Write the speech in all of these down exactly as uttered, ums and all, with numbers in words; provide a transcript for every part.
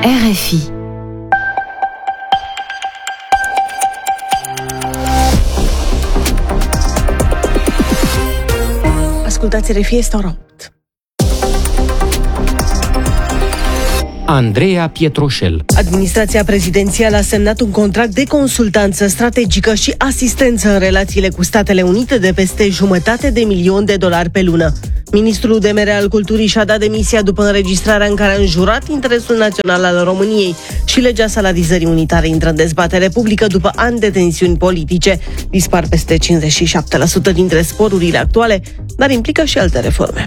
R F I. Ascultați R F I, este ora opt. Andreea Pietroșel. Administrația prezidențială a semnat un contract de consultanță strategică și asistență în relațiile cu Statele Unite de peste jumătate de milion de dolari pe lună. Ministrul U D M R al Culturii și-a dat demisia după înregistrarea în care a înjurat interesul național al României și legea salarizării unitare intră în dezbatere publică după ani de tensiuni politice. Dispar peste cincizeci și șapte la sută dintre sporurile actuale, dar implică și alte reforme.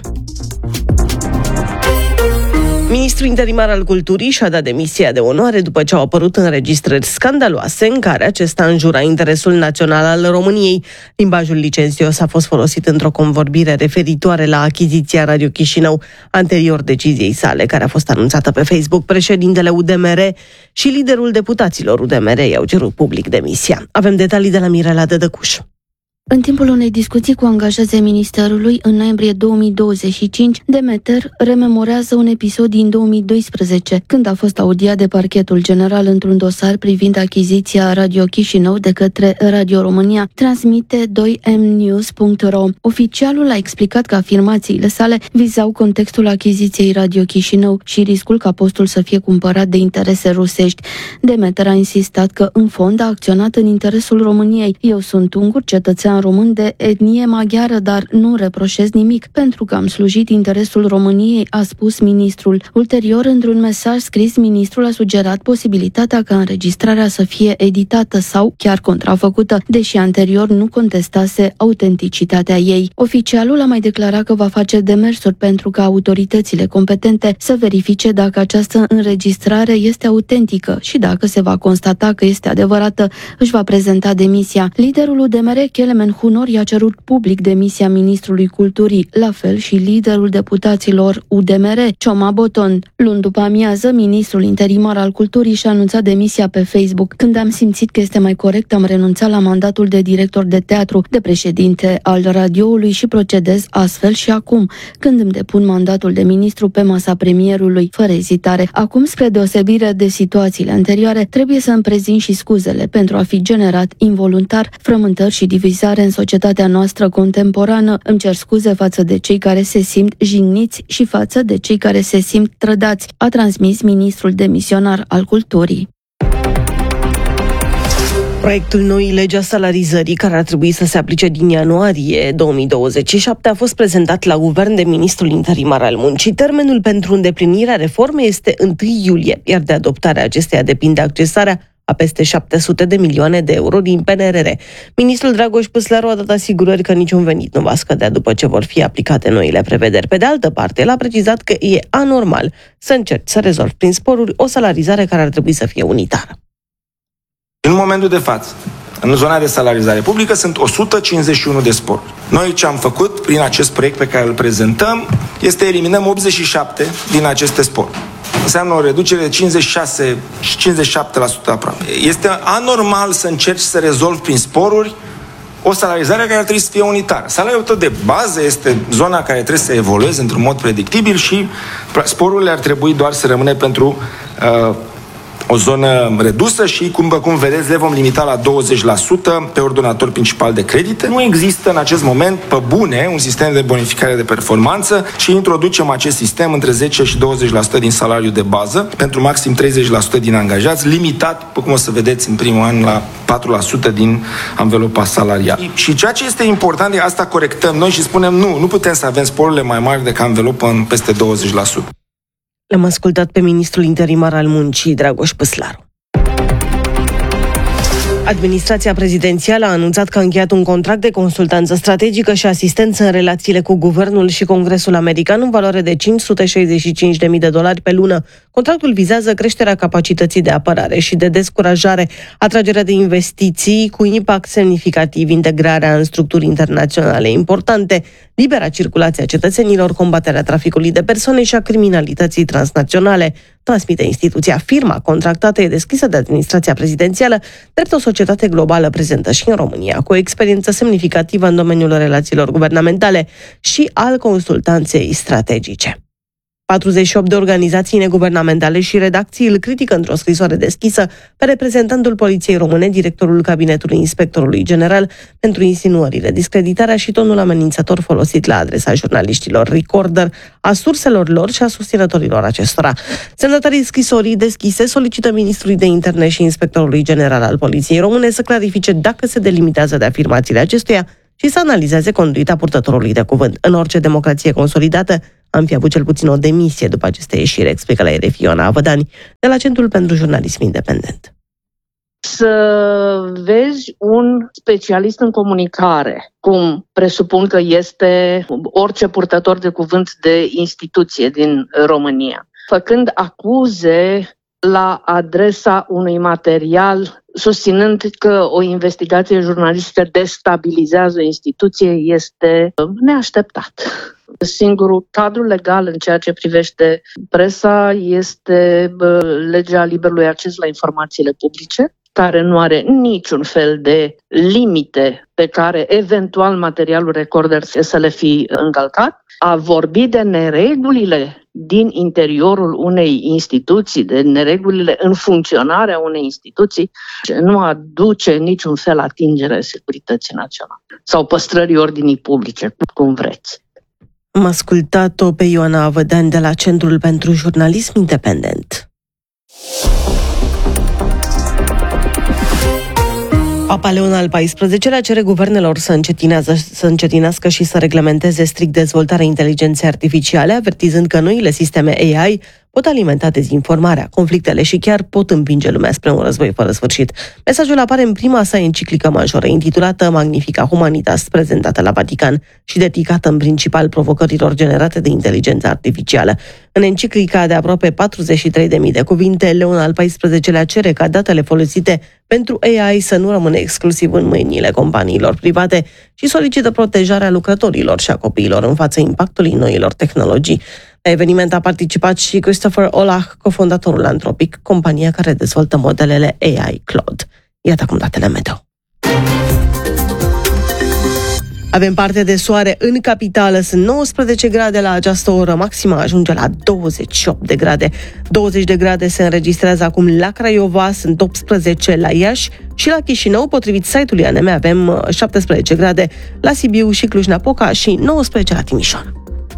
Ministrul interimar al Culturii și-a dat demisia de onoare după ce au apărut înregistrări scandaloase în care acesta înjura interesul național al României. Limbajul licențios a fost folosit într-o convorbire referitoare la achiziția Radio Chișinău, anterior deciziei sale, care a fost anunțată pe Facebook. Președintele U D M R și liderul deputaților U D M R i-au cerut public demisia. Avem detalii de la Mirela Dădăcuș. În timpul unei discuții cu angajații Ministerului, în noiembrie două mii douăzeci și cinci, Demeter rememorează un episod din două mii doisprezece, când a fost audiat de Parchetul General într-un dosar privind achiziția Radio Chișinău de către Radio România, transmite doi m news punct ro. Oficialul a explicat că afirmațiile sale vizau contextul achiziției Radio Chișinău și riscul ca postul să fie cumpărat de interese rusești. Demeter a insistat că, în fond, a acționat în interesul României. Eu sunt ungur cetățean român de etnie maghiară, dar nu reproșez nimic, pentru că am slujit interesul României, a spus ministrul. Ulterior, într-un mesaj scris, ministrul a sugerat posibilitatea ca înregistrarea să fie editată sau chiar contrafăcută, deși anterior nu contestase autenticitatea ei. Oficialul a mai declarat că va face demersuri pentru ca autoritățile competente să verifice dacă această înregistrare este autentică și dacă se va constata că este adevărată, își va prezenta demisia. Liderul U D M R, Kelemen Hunor, i-a cerut public demisia ministrului Culturii, la fel și liderul deputaților U D M R, Cioma Boton. Luni după amiază, ministrul interimar al Culturii și-a anunțat demisia pe Facebook. Când am simțit că este mai corect, am renunțat la mandatul de director de teatru, de președinte al radioului și procedez astfel și acum, când îmi depun mandatul de ministru pe masa premierului, fără ezitare. Acum, spre deosebire de situațiile anterioare, trebuie să îmi prezint și scuzele pentru a fi generat involuntar frământări și divizare în societatea noastră contemporană. Îmi cer scuze față de cei care se simt jigniți și față de cei care se simt trădați, a transmis ministrul demisionar al Culturii. Proiectul noii legi a salarizării, care ar trebui să se aplice din ianuarie două mii douăzeci și șapte, a fost prezentat la guvern de ministrul interimar al Muncii. Termenul pentru îndeplinirea reformei este întâi iulie, iar de adoptarea acesteia depinde accesarea a peste șapte sute de milioane de euro din P N R R. Ministrul Dragoș Păslaru a dat asigurări că niciun venit nu va scădea după ce vor fi aplicate noile prevederi. Pe de altă parte, el a precizat că e anormal să încerci să rezolvi prin sporuri o salarizare care ar trebui să fie unitară. În momentul de față, în zona de salarizare publică, sunt o sută cincizeci și unu de sporuri. Noi ce am făcut prin acest proiect pe care îl prezentăm este eliminăm optzeci și șapte din aceste sporuri. Înseamnă o reducere de cincizeci și șase - cincizeci și șapte la sută aproape. Este anormal să încerci să rezolvi prin sporuri o salarizare care ar trebui să fie unitară. Salariul tău de bază este zona care trebuie să evolueze într-un mod predictibil și sporurile ar trebui doar să rămâne pentru uh, o zonă redusă și, cum, cum vedeți, le vom limita la douăzeci la sută pe ordonator principal de credite. Nu există în acest moment, pe bune, un sistem de bonificare de performanță și introducem acest sistem între zece și douăzeci la sută din salariul de bază, pentru maxim treizeci la sută din angajați, limitat, cum o să vedeți în primul an, la patru la sută din anvelopa salarială. Și ceea ce este important, e asta corectăm noi și spunem nu, nu putem să avem sporurile mai mari decât anvelopă în peste douăzeci la sută. L-am ascultat pe ministrul interimar al Muncii, Dragoș Păslaru. Administrația prezidențială a anunțat că a încheiat un contract de consultanță strategică și asistență în relațiile cu guvernul și Congresul american în valoare de cinci sute șaizeci și cinci de mii de dolari pe lună. Contractul vizează creșterea capacității de apărare și de descurajare, atragerea de investiții cu impact semnificativ, integrarea în structuri internaționale importante, libera circulație a cetățenilor, combaterea traficului de persoane și a criminalității transnaționale, transmite instituția. Firma contractată e deschisă de administrația prezidențială, drept o societate globală prezentă și în România, cu o experiență semnificativă în domeniul relațiilor guvernamentale și al consultanței strategice. patruzeci și opt de organizații neguvernamentale și redacții îl critică într-o scrisoare deschisă pe reprezentantul Poliției Române, directorul Cabinetului Inspectorului General, pentru insinuările, discreditarea și tonul amenințător folosit la adresa jurnaliștilor Recorder, a surselor lor și a susținătorilor acestora. Semnatarii scrisorii deschise solicită ministrului de interne și inspectorului general al Poliției Române să clarifice dacă se delimitează de afirmațiile acestuia și să analizeze conduita purtătorului de cuvânt. În orice democrație consolidată am fi avut cel puțin o demisie după aceste ieșiri, explică la R F I Ioana Avădani, de la Centrul pentru Jurnalism Independent. Să vezi un specialist în comunicare, cum presupun că este orice purtător de cuvânt de instituție din România, făcând acuze la adresa unui material, susținând că o investigație jurnalistică destabilizează o instituție, este neașteptat. Singurul cadru legal în ceea ce privește presa este legea liberului acces la informațiile publice, care nu are niciun fel de limite pe care eventual materialul Recorder să le fi încălcat. A vorbi de neregulile din interiorul unei instituții, de neregulile în funcționarea unei instituții, nu aduce niciun fel atingere securității naționale sau păstrării ordinii publice, cum vreți. Am ascultat-o pe Ioana Avădani de la Centrul pentru Jurnalism Independent. Papa Leon al paisprezecelea cere guvernelor să, să încetinească și să reglementeze strict dezvoltarea inteligenței artificiale, avertizând că noile sisteme A I pot alimenta dezinformarea, conflictele și chiar pot împinge lumea spre un război fără sfârșit. Mesajul apare în prima sa enciclică majoră, intitulată Magnifica Humanitas, prezentată la Vatican și dedicată în principal provocărilor generate de inteligența artificială. În enciclica de aproape patruzeci și trei de mii de cuvinte, Leon al paisprezecelea cere ca datele folosite pentru A I să nu rămână exclusiv în mâinile companiilor private și solicită protejarea lucrătorilor și a copiilor în fața impactului noilor tehnologii. La eveniment a participat și Christopher Olah, cofondatorul Anthropic, compania care dezvoltă modelele A I Claude. Iată acum datele meteo. Avem parte de soare în capitală, sunt nouăsprezece grade la această oră, maxima ajunge la douăzeci și opt de grade. douăzeci de grade se înregistrează acum la Craiova, sunt optsprezece la Iași și la Chișinău, potrivit site-ului A N M avem șaptesprezece grade la Sibiu și Cluj-Napoca și nouăsprezece la Timișoara.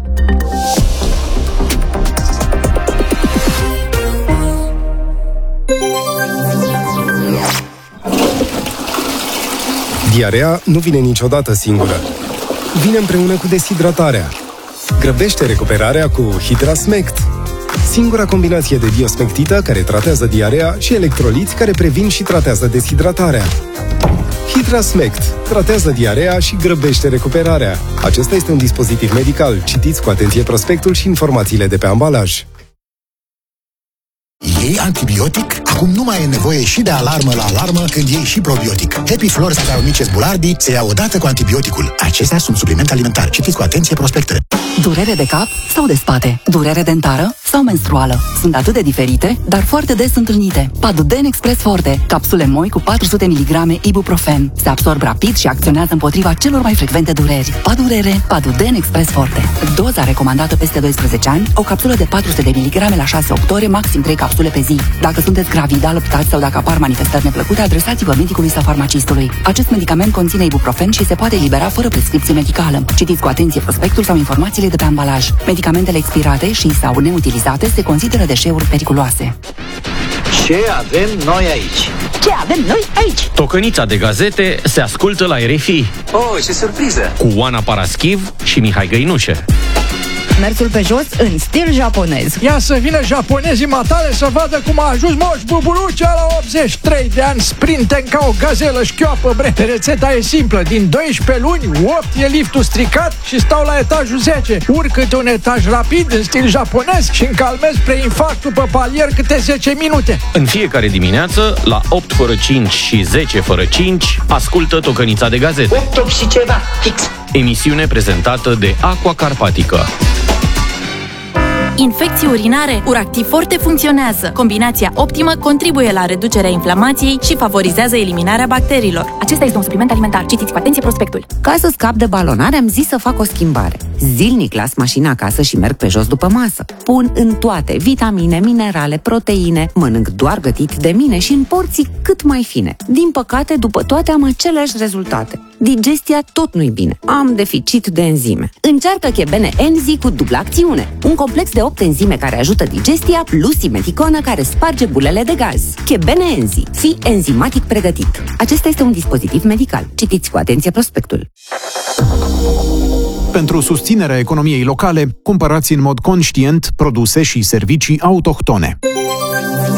Diarea nu vine niciodată singură. Vine împreună cu deshidratarea. Grăbește recuperarea cu Hidrasmect. Singura combinație de diosmectită care tratează diarea și electroliți care previn și tratează deshidratarea. Hidrasmect tratează diarea și grăbește recuperarea. Acesta este un dispozitiv medical. Citiți cu atenție prospectul și informațiile de pe ambalaj. Iei antibiotic? Acum nu mai e nevoie și de alarmă la alarmă când iei și probiotic. Happy Flor sau Mices Bulardi se ia odată cu antibioticul. Acestea sunt suplimente alimentare. Citiți cu atenție prospectele. Durere de cap sau de spate? Durere dentară sau menstruală? Sunt atât de diferite, dar foarte des întâlnite. Paduden Express Forte, capsule moi cu patru sute miligrame ibuprofen. Se absorb rapid și acționează împotriva celor mai frecvente dureri. Padurere, Paduden Express Forte. Doza recomandată peste doisprezece ani, o capsulă de patru sute de miligrame la șase opt ore, maxim trei capsule pe zi. Dacă sunteți gravid, alăptați sau dacă apar manifestări neplăcute, adresați-vă medicului sau farmacistului. Acest medicament conține ibuprofen și se poate elibera fără prescripție medicală. Citiți cu atenție prospectul sau informațiile de pe ambalaj. Medicamentele expirate și sau neutilizate se consideră deșeuri periculoase. Ce avem noi aici? Ce avem noi aici? Tocănița de gazete se ascultă la R F I. Oh, ce surpriză! Cu Oana Paraschiv și Mihai Găinușe. Mersul pe jos în stil japonez. Ia să vină japonezii matale să vadă cum a ajuns Moș Buburucea la optzeci și trei de ani, sprinten ca o gazelă șchioapă, bre. Rețeta e simplă, din doisprezece luni, opt e liftul stricat și stau la etajul zece. Urc câte un etaj rapid în stil japonez și încalmez spre infarct după palier câte zece minute. În fiecare dimineață, la opt fără cinci și zece fără cinci, ascultă Tocănița de gazete. opt și ceva, fix. Emisiune prezentată de Aqua Carpatică. infecții urinare, Uractiv Forte funcționează. Combinația optimă contribuie la reducerea inflamației și favorizează eliminarea bacteriilor. Acesta este un supliment alimentar. Citiți cu atenție prospectul. Ca să scap de balonare, am zis să fac o schimbare. Zilnic las mașina acasă și merg pe jos după masă. Pun în toate vitamine, minerale, proteine, mănânc doar gătit de mine și în porții cât mai fine. Din păcate, după toate am aceleași rezultate. Digestia tot nu-i bine. Am deficit de enzime. Încearcă Chebene Enzi cu dubla acțiune. Un complex de opt enzime care ajută digestia plus simeticonă care sparge bulele de gaz. Chebene Enzi. Fii enzimatic pregătit. Acesta este un dispozitiv medical. Citiți cu atenție prospectul. Pentru susținerea economiei locale, cumpărați în mod conștient produse și servicii autohtone.